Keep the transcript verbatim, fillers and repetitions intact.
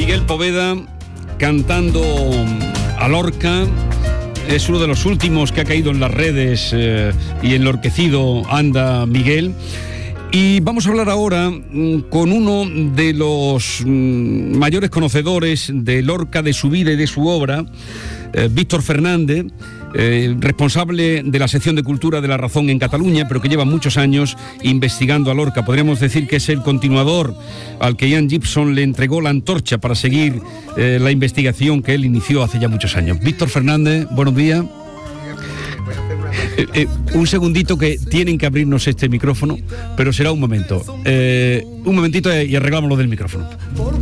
Miguel Poveda cantando a Lorca. Es uno de los últimos que ha caído en las redes eh, y enlorquecido anda Miguel. Y vamos a hablar ahora mm, con uno de los mm, mayores conocedores de Lorca, de su vida y de su obra, eh, Víctor Fernández, eh, responsable de la sección de Cultura de La Razón en Cataluña, pero que lleva muchos años investigando a Lorca. Podríamos decir que es el continuador al que Ian Gibson le entregó la antorcha para seguir eh, la investigación que él inició hace ya muchos años. Víctor Fernández, buenos días. Eh, eh, un segundito, que tienen que abrirnos este micrófono, pero será un momento. Eh, un momentito y arreglamos lo del micrófono.